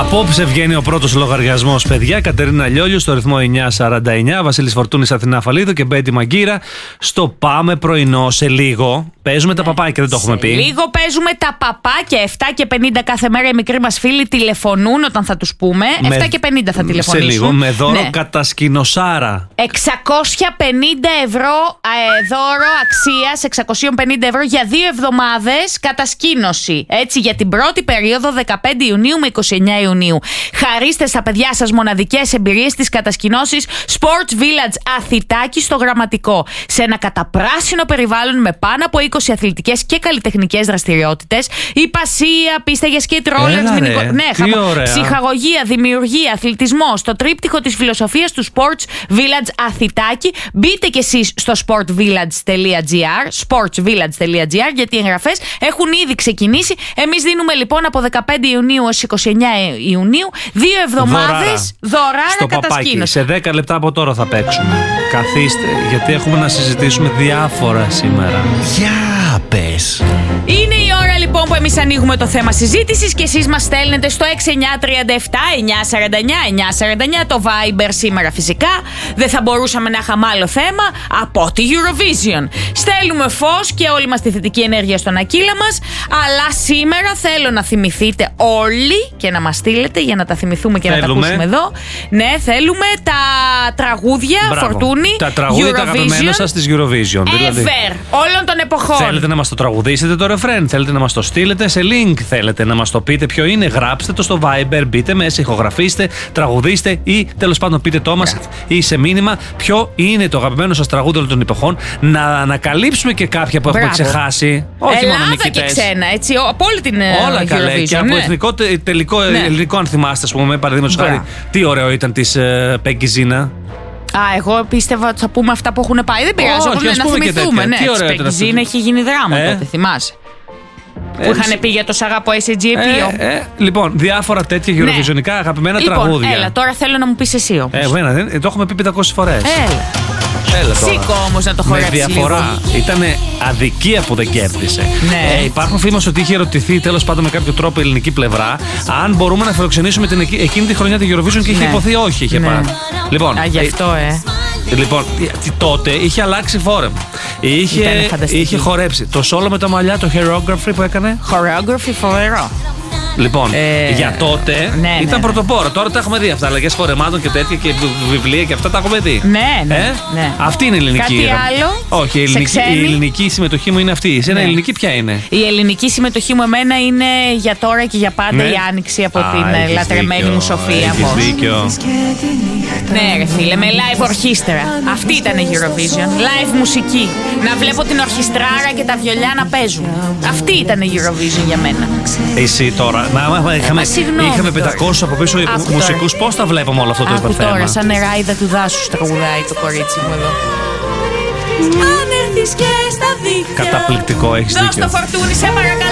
Απόψε βγαίνει ο πρώτος λογαριασμός, παιδιά. Κατερίνα Λιόλιου στο ρυθμό 949. Βασίλης Φορτούνης, Αθηνά Φαλίδου και Μπέντι Μαγκύρα στο Πάμε Πρωινό. Σε λίγο παίζουμε τα παπάκια, δεν το έχουμε πει. Λίγο παίζουμε τα παπάκια. 7 και 50 κάθε μέρα οι μικροί μας φίλοι τηλεφωνούν όταν θα τους πούμε. 7 και 50 θα τηλεφωνήσουν. Σε λίγο με δώρο κατά σκηνοσάρα. 650 ευρώ δώρο αξίας 650 ευρώ για 2 εβδομάδες κατασκήνωση. Έτσι, για την πρώτη περίοδο 15 Ιουνίου με 29 Ιουνίου. Χαρίστε στα παιδιά σας μοναδικές εμπειρίες της κατασκηνώσης Sports Village Αθητάκη στο Γραμματικό. Σε ένα καταπράσινο περιβάλλον με πάνω από 20 αθλητικές και καλλιτεχνικές δραστηριότητες. Υπασία, πίστα για skate rollers, ψυχαγωγία, δημιουργία, αθλητισμό. Στο τρίπτυχο της φιλοσοφίας του Sports Village Αθητάκη. Μπείτε κι εσείς στο sportvillage.gr γιατί οι εγγραφές έχουν ήδη ξεκινήσει. Εμείς δίνουμε λοιπόν από 15 Ιουνίου έως 29 Ιουνίου 2 εβδομάδες δωράρα κατασκήνωση. Σε 10 λεπτά από τώρα θα παίξουμε. Καθίστε, γιατί έχουμε να συζητήσουμε διάφορα σήμερα. Για πες. Είναι η ώρα λοιπόν που εμείς ανοίγουμε το θέμα συζήτησης και εσείς μας στέλνετε στο 6937 949 949 το Viber σήμερα φυσικά. Δεν θα μπορούσαμε να είχαμε άλλο θέμα από τη Eurovision. Στέλνουμε φως και όλη μας τη θετική ενέργεια στον Ακύλα μας, αλλά σήμερα θέλω να θυμηθείτε όλοι και να μας στείλετε για να τα θυμηθούμε και να τα ακούσουμε εδώ. Ναι, θέλουμε τα τραγούδια. Φορτούνη, τα τραγούδια τα αγαπημένα σας της Eurovision. Δηλαδή, όλων των εποχών. Θέλετε να μας το τραγουδήσετε το ρεφρέν, θέλετε να μας το στείλετε σε link, θέλετε να μας το πείτε ποιο είναι, γράψτε το στο Viber, μπείτε μέσα, ηχογραφήστε, τραγουδήστε ή τέλος πάντων πείτε το μας ή σε μήνυμα ποιο είναι το αγαπημένο σας τραγούδι όλων των εποχών. Να ανακαλύψουμε και κάποια που έχουμε ξεχάσει. Όχι Ελλάδα μόνο και ξένα, έτσι, από όλη την όλα καλά. Και από εθνικό τελικό ελληνικό, αν θυμάστε, ας πούμε, παραδείγματος χάρη. Τι ωραίο ήταν της Πέγκη Ζίνα. Εγώ πίστευα ότι θα πούμε αυτά που έχουν πάει. Δεν πειράζει, να θυμηθούμε. Ναι, η Πέγκη Ζίνα έχει γίνει δράμα τότε, θυμάσαι. Που είχαν πει για το Σ' αγαπώ SGP. Λοιπόν, διάφορα τέτοια γεωροβιζιονικά αγαπημένα τραγούδια. Έλα, τώρα θέλω να μου πεις εσύ όμως. Το έχουμε πει 500 φορές. Έλα. Σήκω όμως να το χορέψει. Με διαφορά. Ήταν αδικία που δεν κέρδισε. Υπάρχουν φήμες ότι είχε ερωτηθεί τέλος πάντων με κάποιο τρόπο η ελληνική πλευρά αν μπορούμε να φιλοξενήσουμε εκείνη τη χρονιά τη Eurovision και είχε υποθεί όχι. Είχε πάρει. Λοιπόν, γι' αυτό Λοιπόν, τότε είχε αλλάξει φόρεμα. Είχε χορέψει. Το σόλο με τα μαλλιά, το choreography που έκανε. Choreography φοβερό. Λοιπόν, για τότε ήταν πρωτοπόρο. Τώρα τα έχουμε δει αυτά. Αλλαγές φορεμάτων και τέτοια και βιβλία και αυτά τα έχουμε δει. Ναι. Αυτή είναι η ελληνική. Κάτι άλλο. Όχι, η ελληνική συμμετοχή μου είναι αυτή. Εσένα η ελληνική ποια είναι? Η ελληνική συμμετοχή μου εμένα είναι για τώρα και για πάντα η άνοιξη από την λατρεμένη μου Σοφία. Έχεις δίκιο. Ναι, ρε φίλε, με live ορχήστρα. Αυτή ήταν η Eurovision. Live μουσική. Να βλέπω την ορχιστράρα και τα βιολιά να παίζουν. Αυτή ήταν η Eurovision για μένα. Εσύ τώρα. Είχαμε 500 από πίσω μουσικούς. Πώς τα βλέπουμε όλο αυτό το θέμα? Τώρα, σαν νεράιδα του δάσους τραγουδάει το κορίτσι μου εδώ. Αν έρθεις και στα δίχτυα. Καταπληκτικό, έχεις δίκιο. Δώσ' το Φορτούνη, σε παρακαλώ.